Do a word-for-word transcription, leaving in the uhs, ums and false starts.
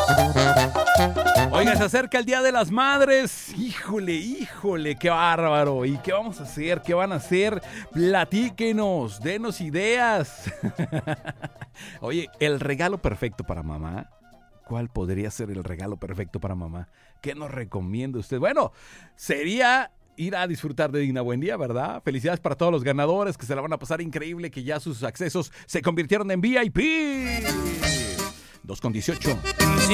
Oiga, se acerca el Día de las Madres. Híjole, híjole, qué bárbaro. ¿Y qué vamos a hacer? ¿Qué van a hacer? Platíquenos, denos ideas. Oye, el regalo perfecto para mamá. ¿Cuál podría ser el regalo perfecto para mamá? ¿Qué nos recomienda usted? Bueno, sería ir a disfrutar de Dina Buendía, ¿verdad? Felicidades para todos los ganadores que se la van a pasar increíble, que ya sus accesos se convirtieron en V I P. dos con dieciocho. Si